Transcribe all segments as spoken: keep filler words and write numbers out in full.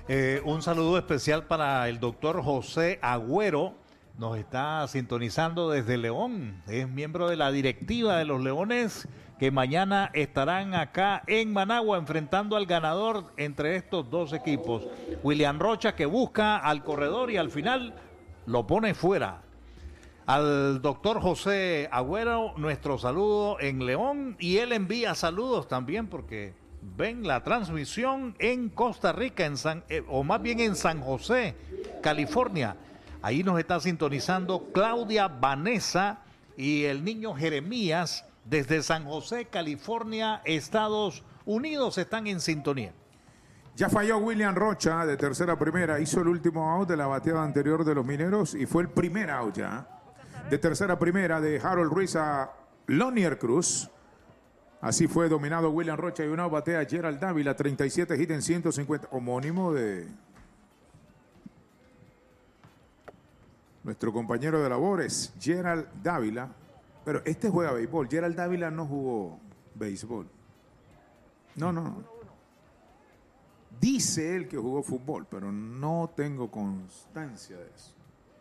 Eh, un saludo especial para el doctor José Agüero. Nos está sintonizando desde León. Es miembro de la directiva de los Leones, que mañana estarán acá en Managua enfrentando al ganador entre estos dos equipos. William Rocha, que busca al corredor y al final lo pone fuera. Al doctor José Agüero, nuestro saludo en León, y él envía saludos también porque ven la transmisión en Costa Rica, en San, eh, o más bien en San José, California. Ahí nos está sintonizando Claudia Vanessa y el niño Jeremías desde San José, California, Estados Unidos, están en sintonía. Ya falló William Rocha de tercera a primera, hizo el último out de la bateada anterior de los Mineros y fue el primer out ya. De tercera a primera de Harold Ruiz a Lonier Cruz. Así fue dominado William Rocha y una batea Gerald Dávila, treinta y siete hit en ciento cincuenta, homónimo de nuestro compañero de labores, Gerald Dávila. Pero este juega béisbol. Gerald Dávila no jugó béisbol. No, no, no. Dice él que jugó fútbol, pero no tengo constancia de eso.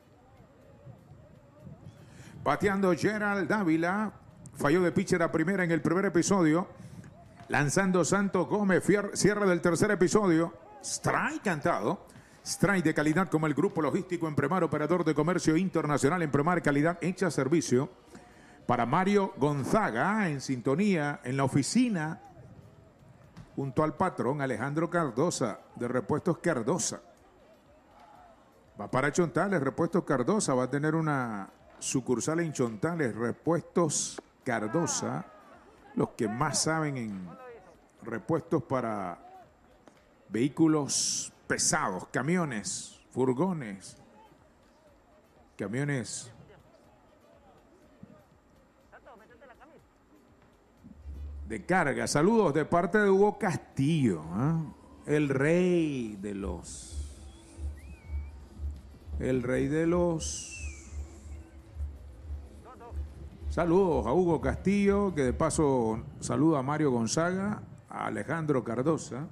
Bateando Gerald Dávila. Falló de pitcher a primera en el primer episodio. Lanzando Santos Gómez. Cierre del tercer episodio. Strike cantado. Strike de calidad como el Grupo Logístico Empremar, operador de comercio internacional. Empremar, calidad hecha servicio. Para Mario Gonzaga, en sintonía en la oficina, junto al patrón Alejandro Cardosa, de Repuestos Cardosa. Va para Chontales, Repuestos Cardosa. Va a tener una sucursal en Chontales, Repuestos Cardosa, los que más saben en repuestos para vehículos pesados, camiones, furgones, camiones de carga. Saludos de parte de Hugo Castillo, ¿eh? el rey de los, el rey de los. Saludos a Hugo Castillo, que de paso saluda a Mario Gonzaga, a Alejandro Cardosa.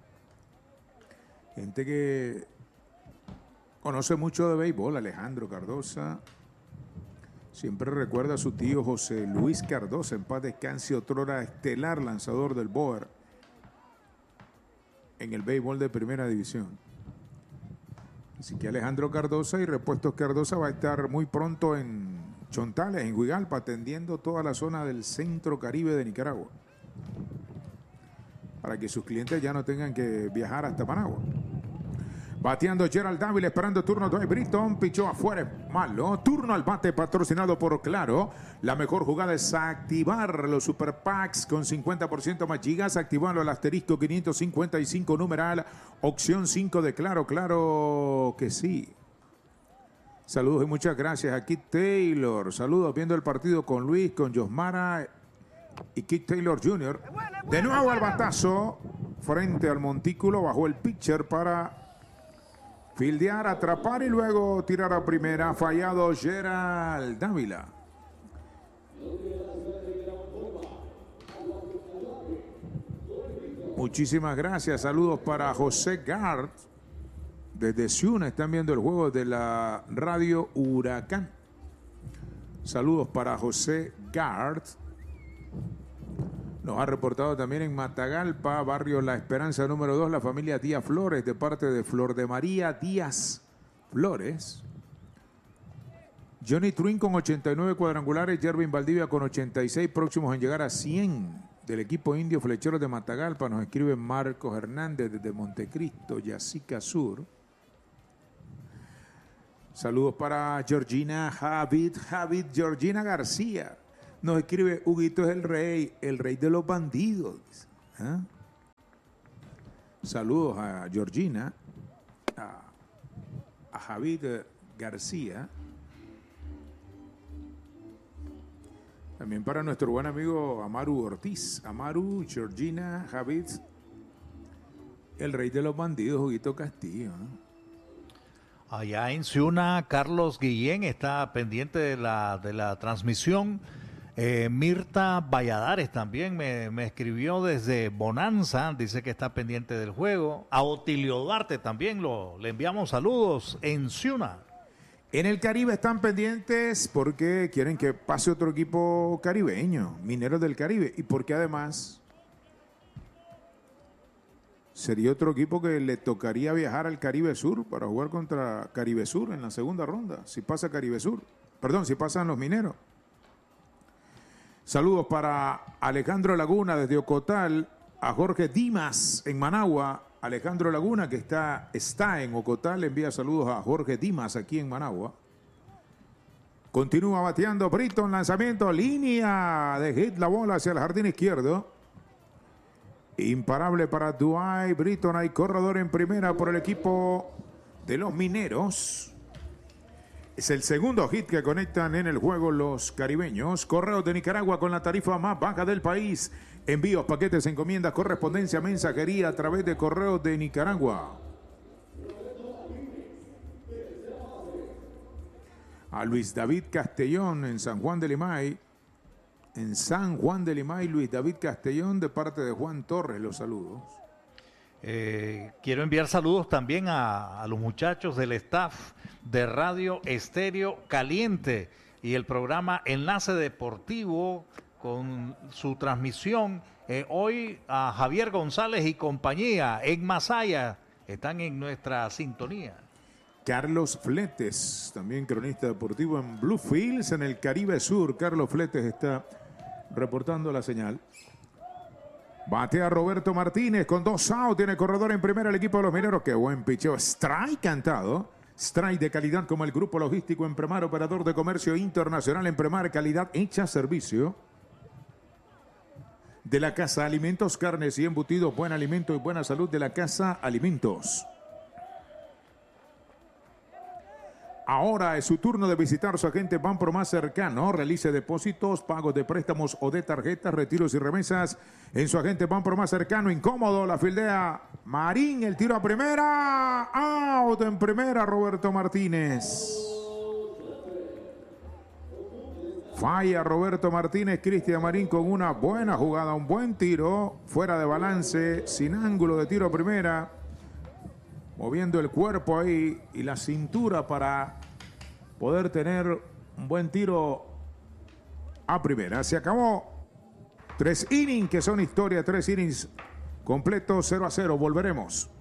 Gente que conoce mucho de béisbol, Alejandro Cardosa. Siempre recuerda a su tío José Luis Cardosa, en paz descanse, otrora estelar lanzador del Boer en el béisbol de primera división. Así que Alejandro Cardosa y Repuestos Cardosa va a estar muy pronto en Chontales, en Huigalpa, atendiendo toda la zona del centro Caribe de Nicaragua, para que sus clientes ya no tengan que viajar hasta Managua. Bateando Gerald Dávila, esperando turno de Britton, pichó afuera, malo. Turno al bate patrocinado por Claro. La mejor jugada es activar los Super Packs con cincuenta por ciento más gigas. Activando el asterisco quinientos cincuenta y cinco numeral, opción cinco de Claro. Claro que sí. Saludos y muchas gracias a Keith Taylor. Saludos viendo el partido con Luis, con Josmara y Keith Taylor junior De nuevo al batazo frente al montículo. Bajó el pitcher para fildear, atrapar y luego tirar a primera. Fallado Gerald Dávila. Muchísimas gracias. Saludos para José Gard. Desde Ciuna están viendo el juego de la radio Huracán. Saludos para José Gard. Nos ha reportado también en Matagalpa, barrio La Esperanza número dos, la familia Díaz Flores, de parte de Flor de María Díaz Flores. Johnny Twin con ochenta y nueve cuadrangulares, Jervin Valdivia con ochenta y seis, próximos en llegar a cien del equipo indio Flecheros de Matagalpa. Nos escribe Marcos Hernández desde Montecristo, Yacica Sur. Saludos para Georgina Javid, Javid Georgina García. Nos escribe, Huguito es el rey, el rey de los bandidos. ¿Eh? Saludos a Georgina, a, a Javid García. También para nuestro buen amigo Amaru Ortiz. Amaru, Georgina, Javid, el rey de los bandidos, Huguito Castillo. ¿Eh? Allá en Ciuna, Carlos Guillén está pendiente de la, de la transmisión. Eh, Mirta Valladares también me, me escribió desde Bonanza, dice que está pendiente del juego. A Otilio Duarte también lo, le enviamos saludos en Ciuna. En el Caribe están pendientes porque quieren que pase otro equipo caribeño, Mineros del Caribe, y porque además sería otro equipo que le tocaría viajar al Caribe Sur para jugar contra Caribe Sur en la segunda ronda, si pasa Caribe Sur, perdón, si pasan los Mineros. Saludos para Alejandro Laguna desde Ocotal, a Jorge Dimas en Managua. Alejandro Laguna, que está, está en Ocotal, envía saludos a Jorge Dimas aquí en Managua. Continúa bateando Brito en lanzamiento, línea de hit, la bola hacia el jardín izquierdo. Imparable para Dwight Britton, hay corredor en primera por el equipo de los Mineros. Es el segundo hit que conectan en el juego los caribeños. Correos de Nicaragua con la tarifa más baja del país. Envíos, paquetes, encomiendas, correspondencia, mensajería a través de Correos de Nicaragua. A Luis David Castellón en San Juan de Limay. En San Juan de Limay, Luis David Castellón, de parte de Juan Torres, los saludos. Eh, quiero enviar saludos también a, a los muchachos del staff de Radio Estéreo Caliente y el programa Enlace Deportivo con su transmisión. Eh, hoy a Javier González y compañía en Masaya están en nuestra sintonía. Carlos Fletes, también cronista deportivo en Bluefields, en el Caribe Sur. Carlos Fletes está reportando la señal. Batea Roberto Martínez con dos outs. Tiene corredor en primera el equipo de los Mineros. Qué buen picheo. Strike cantado. Strike de calidad como el Grupo Logístico Empremar, operador de comercio internacional Empremar, calidad hecha servicio. De la Casa Alimentos, carnes y embutidos, buen alimento y buena salud de la Casa Alimentos. Ahora es su turno de visitar su agente Banpro más cercano. Realice depósitos, pagos de préstamos o de tarjetas, retiros y remesas en su agente Banpro más cercano. Incómodo, la fildea Marín, el tiro a primera. Out en primera, Roberto Martínez. Falla Roberto Martínez. Cristian Marín con una buena jugada, un buen tiro, fuera de balance, sin ángulo de tiro a primera. Moviendo el cuerpo ahí y la cintura para poder tener un buen tiro a primera. Se acabó. Tres innings que son historia, tres innings completos, cero a cero. Volveremos.